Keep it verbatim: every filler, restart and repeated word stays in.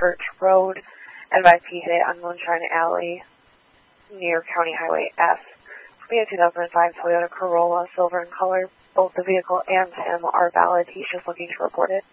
Church Road. Advised he hit it on Moonshine Alley near County Highway F. We have two thousand five Toyota Corolla, silver in color. Both the vehicle and him are valid. He's just looking to report it.